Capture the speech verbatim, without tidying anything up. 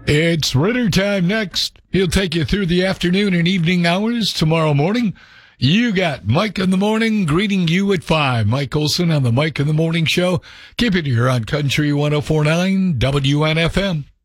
It's Ritter time next. He'll take you through the afternoon and evening hours tomorrow morning. You got Mike in the Morning greeting you at five. Mike Olson on the Mike in the Morning Show. Keep it here on Country one oh four point nine W N F M.